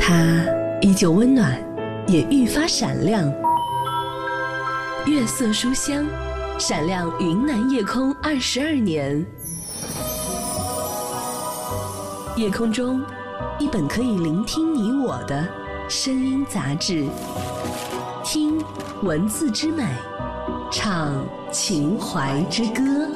它依旧温暖，也愈发闪亮。月色书香，闪亮云南夜空22年。夜空中，一本可以聆听你我的声音杂志，听文字之美，唱情怀之歌。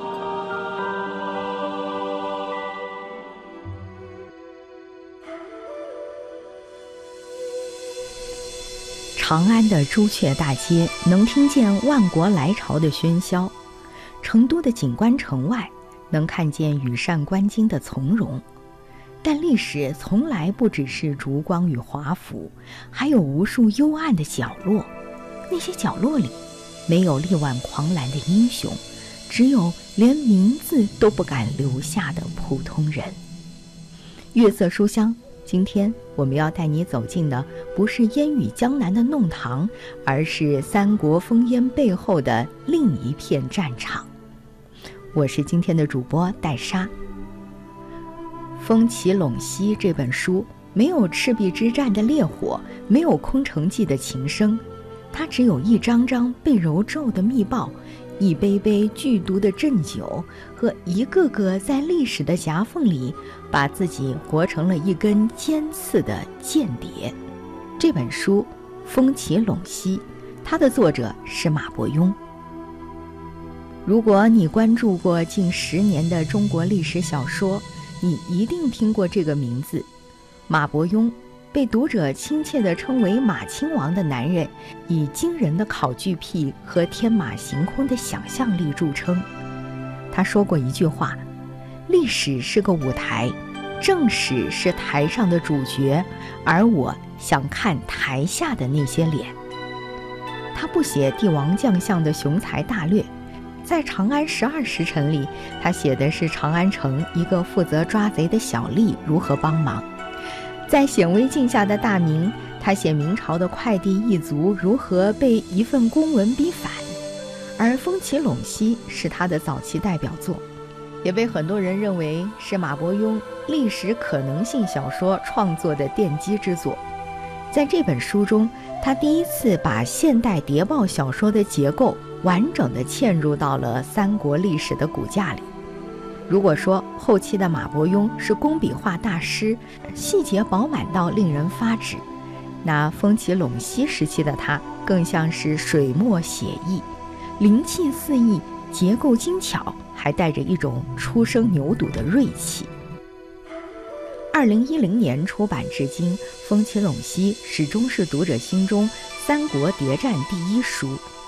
长安的朱雀大街能听见万国来朝的喧嚣，成都的锦官城外能看见羽扇纶巾的从容。但历史从来不只是烛光与华服，还有无数幽暗的角落。那些角落里没有力挽狂澜的英雄，只有连名字都不敢留下的普通人。月色书香，今天我们要带你走进的不是烟雨江南的弄堂，而是三国烽烟背后的另一片战场。我是今天的主播戴莎。《风起陇西》这本书没有赤壁之战的烈火，没有空城计的琴声，它只有一张张被揉皱的密报，一杯杯剧毒的鸩酒，和一个个在历史的夹缝里把自己活成了一根尖刺的间谍。这本书《风起陇西》，它的作者是马伯庸。如果你关注过近10年的中国历史小说，你一定听过这个名字。马伯庸被读者亲切地称为马亲王的男人，以惊人的考据癖和天马行空的想象力著称。他说过一句话：历史是个舞台，正史是台上的主角，而我想看台下的那些脸。他不写帝王将相的雄才大略，在《长安12时辰》里，他写的是长安城一个负责抓贼的小吏如何帮忙；在显微镜下的大明，他写明朝的快递一族如何被一份公文逼反。而《风起陇西》是他的早期代表作，也被很多人认为是马伯庸历史可能性小说创作的奠基之作。在这本书中，他第一次把现代谍报小说的结构完整地嵌入到了三国历史的骨架里。如果说后期的马伯庸是工笔画大师，细节饱满到令人发指，那风起陇西时期的他更像是水墨写意，灵气四溢，结构精巧，还带着一种初生牛犊的锐气。2010年出版至今，《风起陇西》始终是读者心中三国谍战第一书，